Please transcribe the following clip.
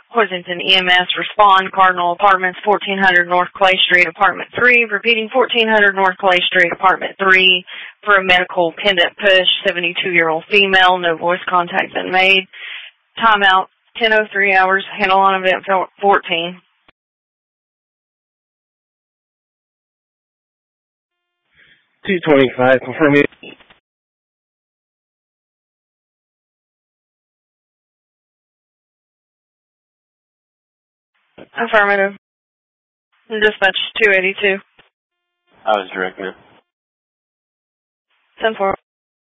Hoisington EMS, respond, Cardinal Apartments, 1400 North Clay Street, Apartment 3. Repeating, 1400 North Clay Street, Apartment 3, for a medical pendant push, 72-year-old female. No voice contact been made. Timeout, 10:03 hours. Handle on event 14. 225, confirming. Affirmative. Dispatch 282. I was directing it. 10-4.